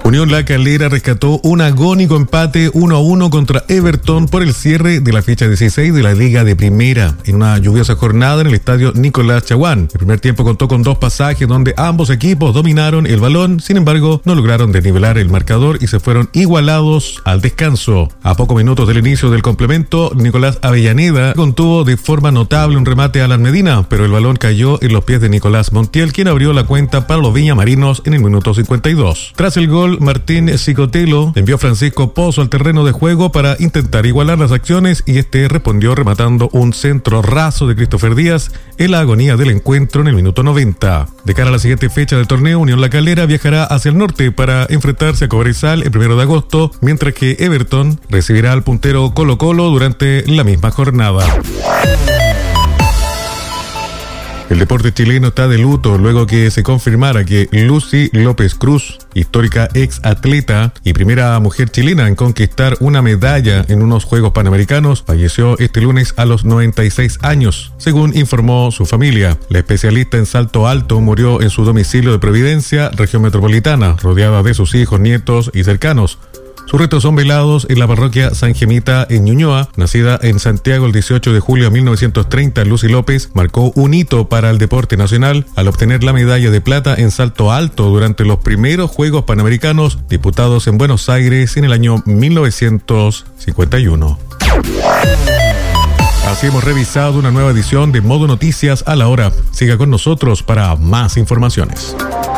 Unión La Calera rescató un agónico empate 1-1 contra Everton por el cierre de la fecha 16 de la Liga de Primera, en una lluviosa jornada en el estadio Nicolás Chaguán. El primer tiempo contó con 2 pasajes donde ambos equipos dominaron el balón, sin embargo, no lograron desnivelar el marcador y se fueron igualados al descanso. A pocos minutos del inicio del complemento, Nicolás Avellaneda contuvo de forma notable un remate a Alan Medina, pero el balón cayó en los pies de Nicolás Montiel, quien abrió la cuenta para los viñamarinos en el minuto 52. Tras el gol, Martín Cicotelo envió a Francisco Pozo al terreno de juego para intentar igualar las acciones y este respondió rematando un centro raso de Christopher Díaz en la agonía del encuentro en el minuto 90. De cara a la siguiente fecha del torneo, Unión La Calera viajará hacia el norte para enfrentarse a Cobresal el 1 de agosto, mientras que Everton recibirá al puntero Colo-Colo durante la misma jornada. El deporte chileno está de luto luego que se confirmara que Lucy López Cruz, histórica ex atleta y primera mujer chilena en conquistar una medalla en unos Juegos Panamericanos, falleció este lunes a los 96 años, según informó su familia. La especialista en salto alto murió en su domicilio de Providencia, región metropolitana, rodeada de sus hijos, nietos y cercanos. Sus restos son velados en la parroquia San Gemita en Ñuñoa. Nacida en Santiago el 18 de julio de 1930, Lucy López marcó un hito para el deporte nacional al obtener la medalla de plata en salto alto durante los primeros Juegos Panamericanos disputados en Buenos Aires en el año 1951. Así hemos revisado una nueva edición de Modo Noticias a la Hora. Siga con nosotros para más informaciones.